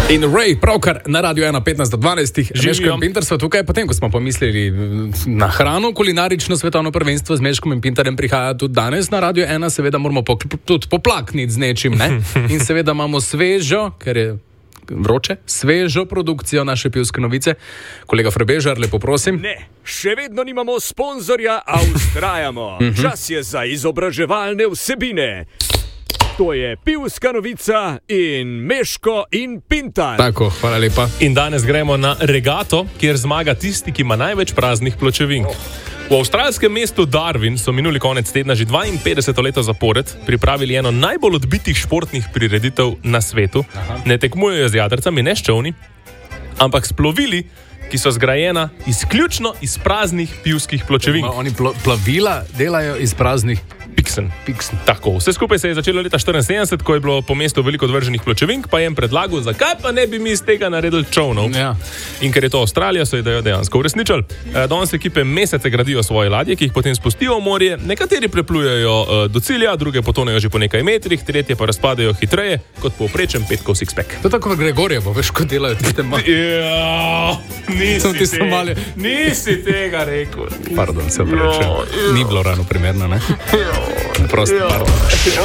In Ray, pravkar na Radio 1, 15 do 12, Meško in Pintar so tukaj, potem ko smo pomislili na hrano, kulinarično svetovno prvenstvo z Meškom in Pintarjem prihaja tudi danes na Radio 1, seveda moramo tudi poplakniti z nečim, ne? In seveda imamo svežo, ker je vroče, svežo produkcijo naše pivske novice. Kolega Frebežar, lepo prosim. Ne, še vedno nimamo sponzorja, a vztrajamo. Čas je za izobraževalne vsebine. To je pivska novica in Meško in Pintar. Tako, hvala lepa. In danes gremo na regato, kjer zmaga tisti, ki ima največ praznih pločevink. V avstralskem mestu Darwin so minuli konec tedna že 52. leto zapored pripravili eno najbolj odbitih športnih prireditev na svetu. Ne tekmujejo z jadrcami, ne s čolni, ampak s plovili, ki so zgrajena izključno iz praznih pivskih pločevink. Oni plavila delajo iz praznih Piksen. Tako, vse skupaj se je začelo leta 1974, ko je bilo po mestu veliko odvrženih pločevink, pa je jim predlagal, zakaj pa ne bi mi iz tega naredili čolnov. Ja. In ker je to Avstralija, so idejo dejansko uresničili. Danes ekipe mesece gradijo svoje ladje, ki jih potem spustijo v morje, nekateri preplujejo do cilja, druge potonejo že po nekaj metrih, tretje pa razpadajo hitreje kot povprečen petkov six-pack. To je tako v Gregorjevo, veš, ko delajo tiste Nisi tega rekel. Pardon, se opravičujem. Ni bilo ravno primerno, ne? Prosti, pardon.